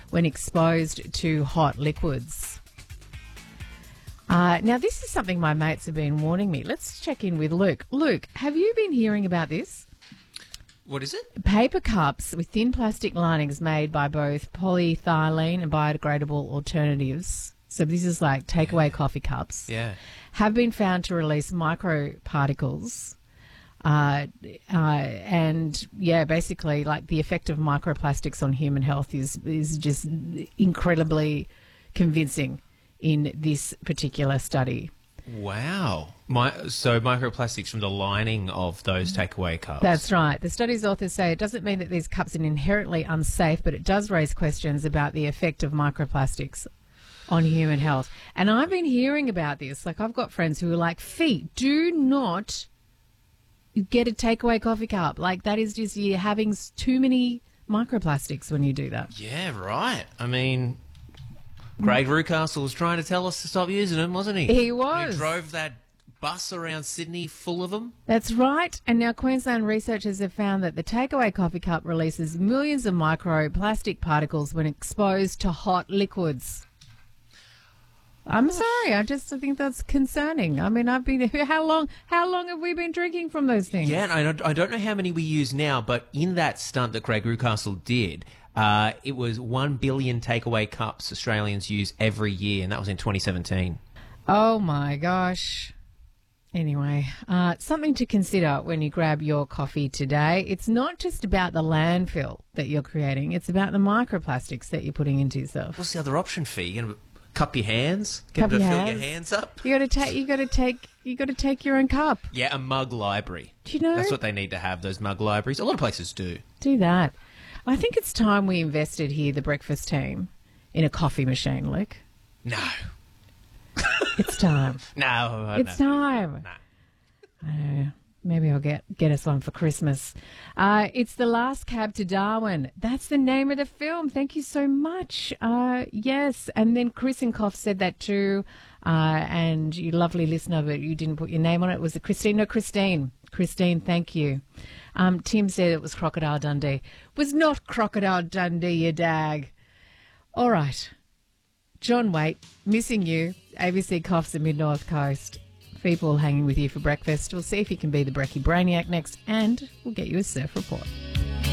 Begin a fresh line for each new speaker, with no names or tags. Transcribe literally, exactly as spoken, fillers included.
when exposed to hot liquids. Uh, now, this is something my mates have been warning me. Let's check in with Luke. Luke, have you been hearing about this?
What is it?
Paper cups with thin plastic linings made by both polyethylene and biodegradable alternatives. So this is like takeaway yeah. coffee cups.
Yeah.
Have been found to release microparticles. Uh, uh, and, yeah, basically, like, the effect of microplastics on human health is, is just incredibly convincing in this particular study.
Wow. My, so microplastics from the lining of those takeaway cups.
That's right. The study's authors say it doesn't mean that these cups are inherently unsafe, but it does raise questions about the effect of microplastics on human health. And I've been hearing about this. Like, I've got friends who are like, Fee, do not get a takeaway coffee cup. Like, that is just, you're having too many microplastics when you do that.
Yeah, right. I mean, Craig Rucastle was trying to tell us to stop using them, wasn't he?
He was.
He drove that bus around Sydney full of them.
That's right. And now Queensland researchers have found that the takeaway coffee cup releases millions of microplastic particles when exposed to hot liquids. I'm sorry. I just think that's concerning. I mean, I've been how long? How long have we been drinking from those things?
Yeah, and I don't, I don't know how many we use now, but in that stunt that Craig Rucastle did, uh, it was one billion takeaway cups Australians use every year, and that was in twenty seventeen.
Oh my gosh. Anyway, uh, something to consider when you grab your coffee today. It's not just about the landfill that you're creating; it's about the microplastics that you're putting into yourself.
What's the other option, Fee? You're gonna cup your hands, get
cup
them to
your
fill
hands.
your hands up.
You got to take. You got to take. You got to take your own cup.
Yeah, a mug library.
Do you know?
That's what they need to have. Those mug libraries. A lot of places do.
Do that. I think it's time we invested here, the breakfast team, in a coffee machine, Luke.
No.
It's time.
no.
It's
no.
time.
No.
Uh, maybe I'll get get us one for Christmas. Uh, it's The Last Cab to Darwin. That's the name of the film. Thank you so much. Uh, yes, and then Chris and Koff said that too. Uh, and you lovely listener, but you didn't put your name on it. Was it Christine? No, Christine. Christine, thank you. Um, Tim said it was Crocodile Dundee. Was not Crocodile Dundee, you dag. All right. John Waite, missing you. A B C Coughs at Mid-North Coast. People hanging with you for breakfast. We'll see if you can be the Brekkie Brainiac next, and we'll get you a surf report.